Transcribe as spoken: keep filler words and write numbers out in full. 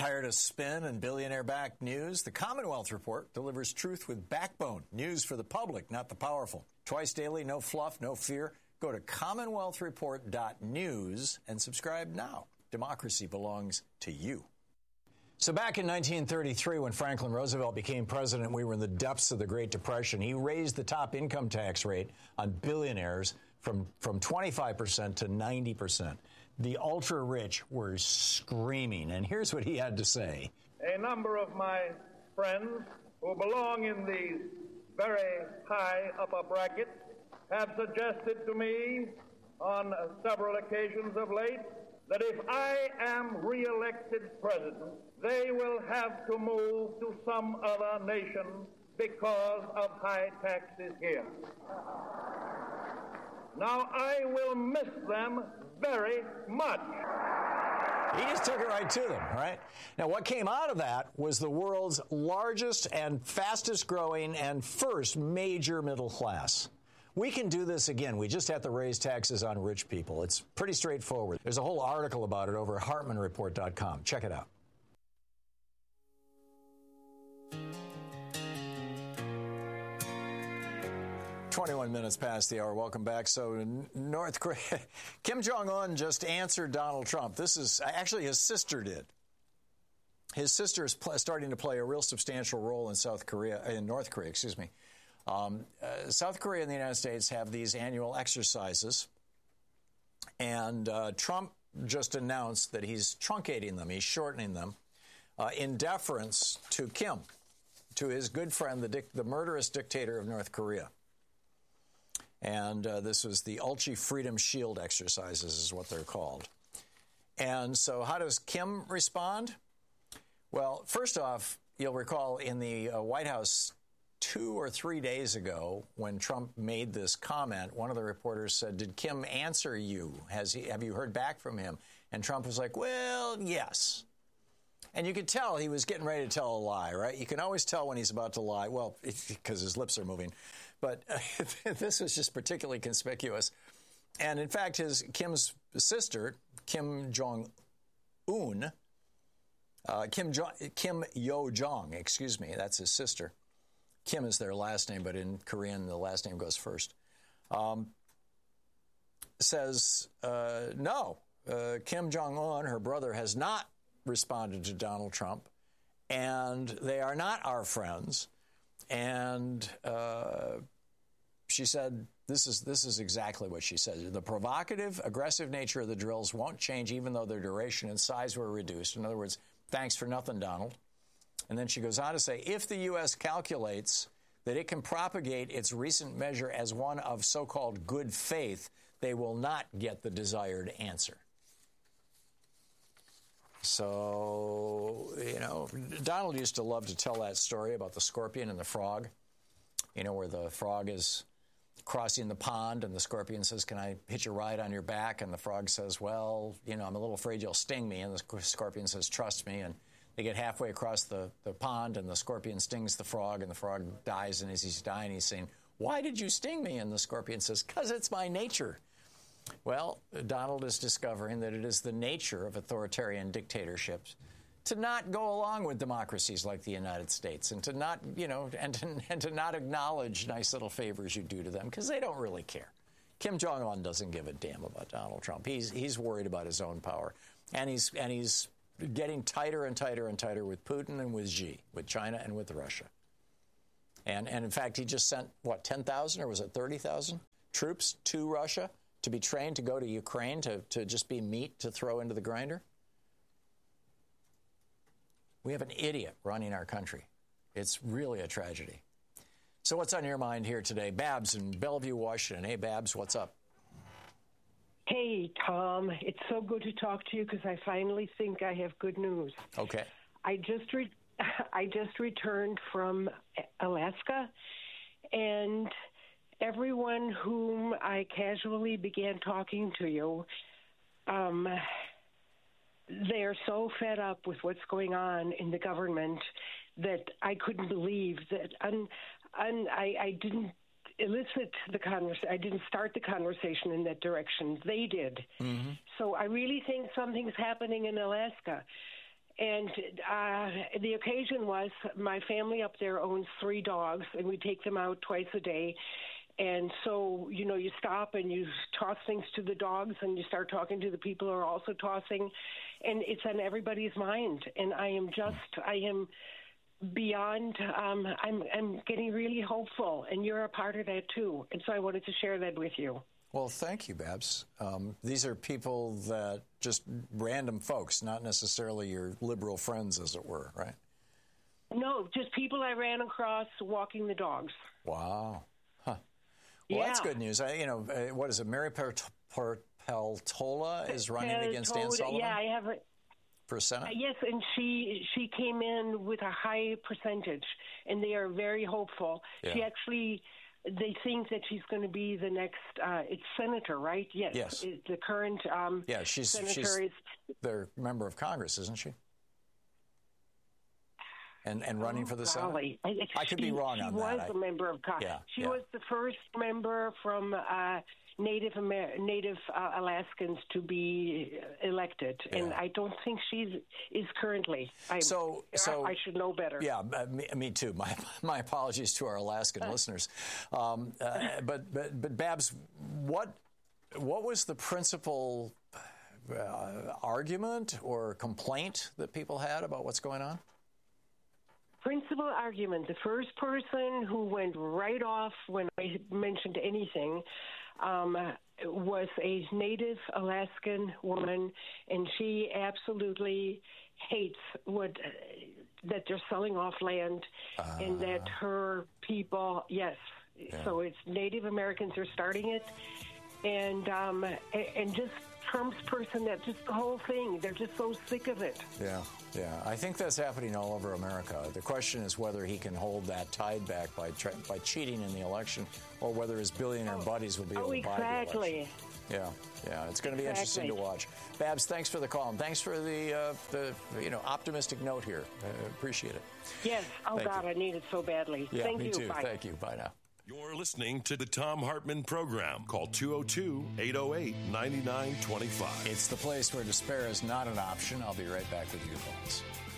Tired of spin and billionaire-backed news? The Commonwealth Report delivers truth with backbone. News for the public, not the powerful. Twice daily, no fluff, no fear. Go to commonwealth report dot news and subscribe now. Democracy belongs to you. So back in nineteen thirty-three, when Franklin Roosevelt became president, we were in the depths of the Great Depression. He raised the top income tax rate on billionaires from, from twenty-five percent to ninety percent. The ultra-rich were screaming, and here's what he had to say. A number of my friends who belong in the very high upper bracket have suggested to me on several occasions of late that if I am re-elected president, they will have to move to some other nation because of high taxes here. Now, I will miss them very much. He just took it right to them, right? Now, what came out of that was the world's largest and fastest growing and first major middle class. We can do this again. We just have to raise taxes on rich people. It's pretty straightforward. There's a whole article about it over at hartmann report dot com. Check it out. twenty-one minutes past the hour. Welcome back. So North Korea, Kim Jong-un just answered Donald Trump. This is actually his sister did. His sister is pl- starting to play a real substantial role in South Korea, in North Korea, excuse me. Um, uh, South Korea and the United States have these annual exercises, and uh, Trump just announced that he's truncating them, he's shortening them, uh, in deference to Kim, to his good friend, the, dic- the murderous dictator of North Korea. And uh, this was the Ulchi Freedom Shield exercises is what they're called. And so how does Kim respond? Well, first off, you'll recall in the uh, White House two or three days ago when Trump made this comment, one of the reporters said, did Kim answer you? Has he, have you heard back from him? And Trump was like, well, yes. And you could tell he was getting ready to tell a lie, right? You can always tell when he's about to lie, well, because his lips are moving. But uh, this was just particularly conspicuous. And in fact, his Kim's sister, Kim Jong-un, uh, Kim, jo- Kim Yo-jong, excuse me, that's his sister. Kim is their last name, but in Korean, the last name goes first, um, says, uh, no, uh, Kim Jong-un, her brother, has not responded to Donald Trump, and they are not our friends. And uh, she said, this is this is exactly what she said. The provocative, aggressive nature of the drills won't change even though their duration and size were reduced. In other words, thanks for nothing, Donald. And then she goes on to say, if the U S calculates that it can propagate its recent measure as one of so-called good faith, they will not get the desired answer. So, you know, Donald used to love to tell that story about the scorpion and the frog, you know, where the frog is crossing the pond and the scorpion says, can I hitch a ride on your back? And the frog says, well, you know, I'm a little afraid you'll sting me. And the scorpion says, trust me. And they get halfway across the, the pond and the scorpion stings the frog and the frog dies. And as he's dying, he's saying, why did you sting me? And the scorpion says, because it's my nature. Well, Donald is discovering that it is the nature of authoritarian dictatorships to not go along with democracies like the United States and to not, you know, and to, and to not acknowledge nice little favors you do to them because they don't really care. Kim Jong-un doesn't give a damn about Donald Trump. He's he's worried about his own power, and he's and he's getting tighter and tighter and tighter with Putin and with Xi, with China and with Russia. And and in fact, he just sent what ten thousand or was it thirty thousand troops to Russia to be trained to go to Ukraine to, to just be meat to throw into the grinder? We have an idiot running our country. It's really a tragedy. So what's on your mind here today? Babs in Bellevue, Washington. Hey, Babs, what's up? Hey, Tom. It's so good to talk to you because I finally think I have good news. Okay. I just re- I just returned from Alaska, and everyone whom I casually began talking to you, um, they're so fed up with what's going on in the government that I couldn't believe that. Un, un, I, I didn't elicit the conversation. I didn't start the conversation in that direction. They did. Mm-hmm. So I really think something's happening in Alaska. And uh, the occasion was my family up there owns three dogs, and we take them out twice a day. And so, you know, you stop and you toss things to the dogs, and you start talking to the people who are also tossing, and it's on everybody's mind. And I am just, I am beyond, um, I'm, I'm getting really hopeful, and you're a part of that too. And so I wanted to share that with you. Well, thank you, Babs. Um, these are people that just random folks, not necessarily your liberal friends, as it were, right? No, just people I ran across walking the dogs. Wow. Huh. Well, yeah. That's good news. I, you know, uh, what is it? Mary Peltola is running Peltola, against Dan Sullivan? Yeah, I have it. For Senate? Uh, yes, and she she came in with a high percentage, and they are very hopeful. Yeah. She actually... They think that she's going to be the next, uh, it's senator, right? Yes. Yes. It, the current um, yeah, she's, senator she's is... the member of Congress, isn't she? And and running oh, for the golly. Senate? I, I could she, be wrong on she that. She was I, a member of Congress. Yeah, she yeah. was the first member from uh, Native Amer- Native uh, Alaskans to be elected, yeah. and I don't think she is currently. I, so, so I should know better. Yeah, uh, me, me too. My my apologies to our Alaskan uh, listeners. Um, uh, but but but Babs, what what was the principal uh, argument or complaint that people had about what's going on? Principal argument. The first person who went right off when I mentioned anything um, was a Native Alaskan woman, and she absolutely hates what uh, that they're selling off land, uh, and that her people, yes. Yeah. So it's Native Americans are starting it, and um, and just Trump's person, that just the whole thing, they're just so sick of it. Yeah, yeah. I think that's happening all over America. The question is whether he can hold that tide back by tra- by cheating in the election, or whether his billionaire oh. buddies will be able oh, to buy exactly. the election. Yeah, yeah. It's going to be exactly. interesting to watch. Babs, thanks for the call, and thanks for the uh, the you know optimistic note here. I appreciate it. Yes. Oh Thank God, you. I need it so badly. Yeah, Thank me you. too. Bye. Thank you. Bye now. You're listening to the Thom Hartmann Program. Call two oh two, eight oh eight, nine nine two five. It's the place where despair is not an option. I'll be right back with your calls.